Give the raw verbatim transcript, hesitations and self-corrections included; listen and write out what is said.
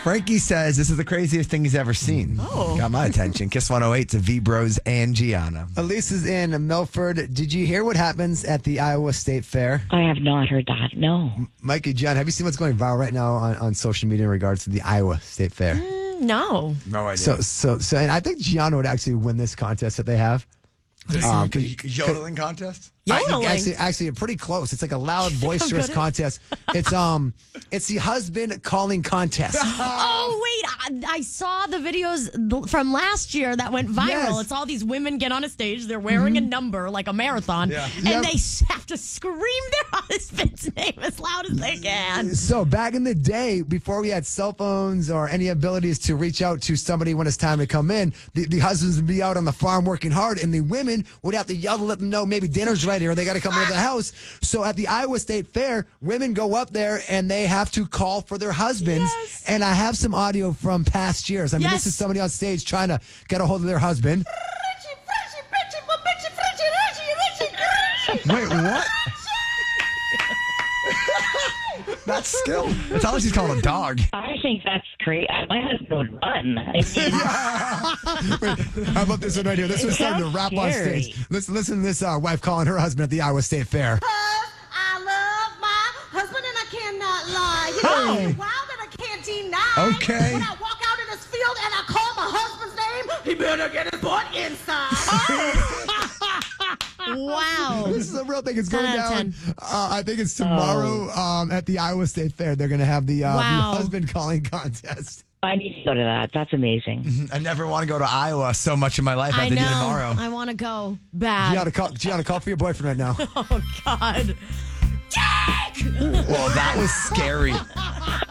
Frankie says this is the craziest thing he's ever seen. Oh. Got my attention. Kiss one oh eight to V-Bros and Gianna. Elise is in Milford. Did you hear what happens at the Iowa State Fair? I have not heard that, no. Mikey, John, have you seen what's going viral right now on, on social media in regards to the Iowa State Fair? Mm, no. No idea. So, so, so, and I think Gianna would actually win this contest that they have. Um, yodeling contest? Yodeling? I, actually, actually, pretty close. It's like a loud, boisterous good at- contest. It's um, it's the husband calling contest. Oh, wait. I, I saw the videos from last year that went viral. Yes. It's all these women get on a stage. They're wearing a number like a marathon. Yeah. And Yep. they have to scream their husband's name as loud as they can. So back in the day, before we had cell phones or any abilities to reach out to somebody when it's time to come in, the, the husbands would be out on the farm working hard, and the women would have to yell to let them know maybe dinner's ready or they got to come into the house. So at the Iowa State Fair, women go up there and they have to call for their husbands. Yes. And I have some audio from past years. I mean, Yes. this is somebody on stage trying to get a hold of their husband. Wait, what? That's skill. It's not like she's calling a dog. I think that's great. My husband would run. I mean, How about this one right here? This one's starting to rap on Scary. stage. Listen, listen to this uh, wife calling her husband at the Iowa State Fair. I love my husband and I cannot lie. You know, he's wild and I can't deny. Okay. When I walk out in this field and I call my husband's name, he better get his butt inside. Wow. This is a real thing. It's going ten out of down. Uh, I think it's tomorrow um, at the Iowa State Fair. They're going to have the, uh, Wow. the husband calling contest. I need to go to that. That's amazing. I never want to go to Iowa so much in my life. I I have to know. do tomorrow. I want to go bad. Gianna, call, Gianna, call for your boyfriend right now. Oh, God. Well, that was scary.